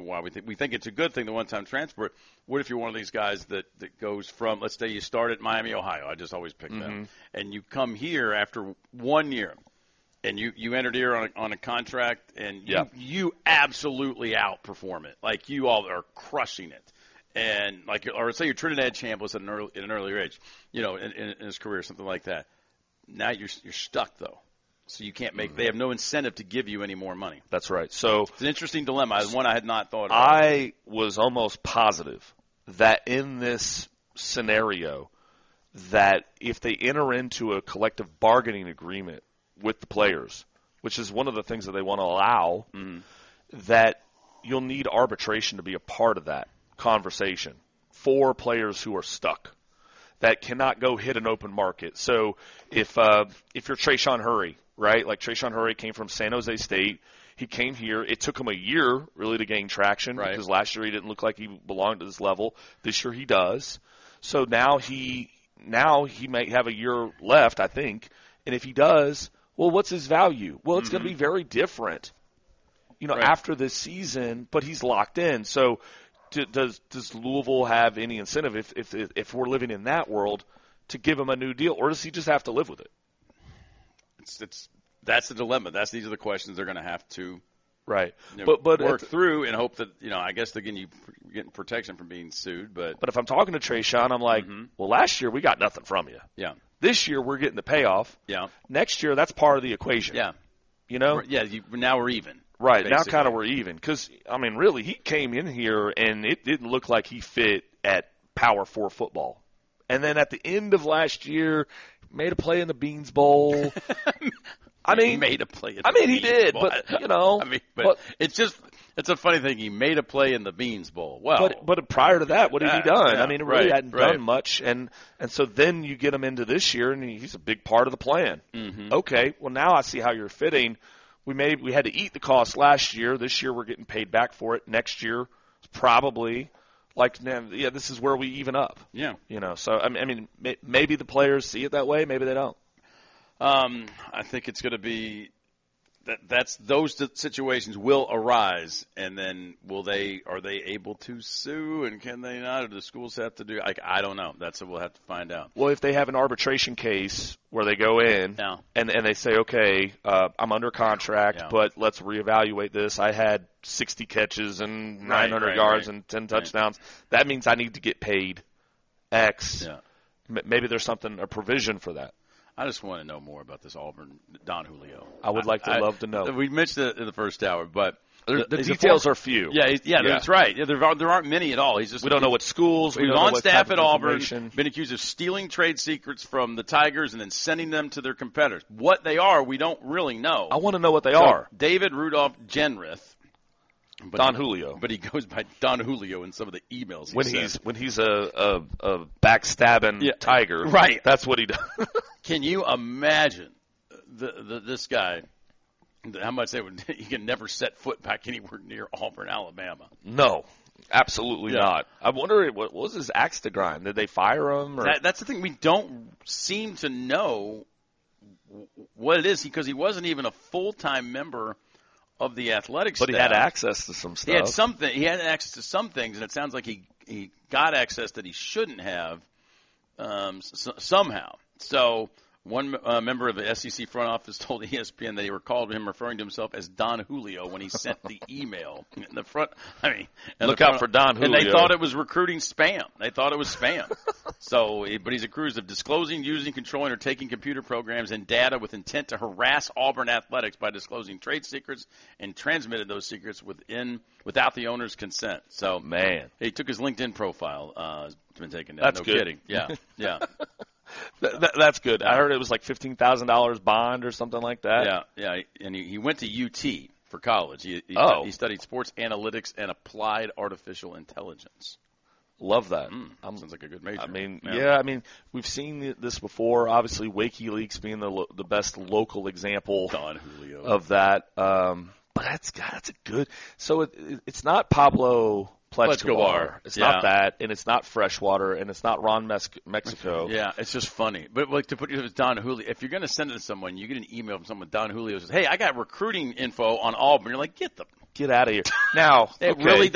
why we think it's a good thing, the one-time transfer. What if you're one of these guys that goes from, let's say you start at Miami, Ohio. I just always pick that. And you come here after 1 year, and you entered here on a contract, and you absolutely outperform it. Like, you all are crushing it. And, like, or say you're Trinidad champions at an earlier age, in his career, something like that. Now you're stuck, though. So you can't make. They have no incentive to give you any more money. That's right. So it's an interesting dilemma. One I had not thought of. I was almost positive that in this scenario, that if they enter into a collective bargaining agreement with the players, which is one of the things that they want to allow, that you'll need arbitration to be a part of that conversation for players who are stuck, that cannot go hit an open market. So if you're Trayshawn Hurry, right? Like, Trayshawn Hurry came from San Jose State. He came here. It took him a year, really, to gain traction because last year he didn't look like he belonged to this level. This year he does. So now he might have a year left, I think. And if he does, well, what's his value? Well, it's going to be very different, after this season, but he's locked in. So does Louisville have any incentive, if we're living in that world, to give him a new deal, or does he just have to live with it? That's the dilemma. These are the questions they're going to have to but work through and hope that, I guess, again, you're getting protection from being sued. But if I'm talking to Trayshawn, I'm like, well, last year we got nothing from you. Yeah. This year we're getting the payoff. Yeah. Next year, that's part of the equation. Yeah. Now we're even. Right. Basically. Now kind of we're even. Because, really, he came in here and it didn't look like he fit at Power 4 football. And then at the end of last year, made a play in the Beans Bowl. He made a play in the he Beans did, Bowl. but it's a funny thing. He made a play in the Beans Bowl. Well, but prior to that, what had he done? Yeah, it really hadn't done much. And so then you get him into this year, and he's a big part of the plan. Okay, well, now I see how you're fitting. We had to eat the cost last year. This year we're getting paid back for it. Next year, probably. This is where we even up. Yeah. So, maybe the players see it that way. Maybe they don't. I think it's going to be those situations will arise, and then are they able to sue, and can they not, or do the schools have to do? I don't know. That's what we'll have to find out. Well, if they have an arbitration case where they go in and they say, okay, I'm under contract, but let's reevaluate this. I had 60 catches and 900 yards and 10 touchdowns. That means I need to get paid X. Yeah. Maybe there's a provision for that. I just want to know more about this Auburn Don Julio. I would love to know. We mentioned it in the first hour, but the details are few. Yeah, that's right. Yeah, there aren't many at all. We don't know what schools. He was on staff at Auburn, been accused of stealing trade secrets from the Tigers and then sending them to their competitors. What they are, we don't really know. I want to know what they are. David Rudolph Genrith. Don Julio. But he goes by Don Julio in some of the emails when he's a backstabbing Tiger. Right. That's what he does. Can you imagine this guy, how much he can never set foot back anywhere near Auburn, Alabama? No, absolutely not. I wonder, what was his axe to grind? Did they fire him? Or? That's the thing. We don't seem to know what it is, because he wasn't even a full-time member of the athletics staff. But he had access to some stuff. He had access to some things, and it sounds like he got access that he shouldn't have somehow. So one member of the SEC front office told ESPN that he recalled him referring to himself as Don Julio when he sent the email. In the front, look out for Don Julio. And they thought it was recruiting spam. They thought it was spam. But he's accused of disclosing, using, controlling, or taking computer programs and data with intent to harass Auburn athletics by disclosing trade secrets and transmitted those secrets without the owner's consent. So, man, he took his LinkedIn profile. It's been taken down. That's no good. Kidding. Yeah. That's good. I heard it was like $15,000 bond or something like that. Yeah. And he went to UT for college. He studied sports analytics and applied artificial intelligence. Love that. Sounds like a good major. We've seen this before. Obviously, WikiLeaks being the best local example of that. But that's a good. So it's not Pablo Plechkowar. It's not that, and it's not Freshwater, and it's not Ron Mexico. Yeah, it's just funny. But like, to put you as Don Julio, if you're going to send it to someone, you get an email from someone, Don Julio says, "Hey, I got recruiting info on Auburn." You're like, get out of here. Now, it really